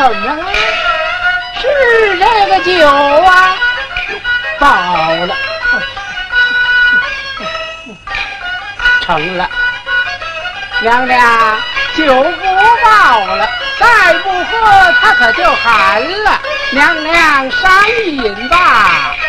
怎么了？是这个酒啊，饱了，成了。娘娘，酒不饱了，再不喝它可就寒了。娘娘赏饮吧。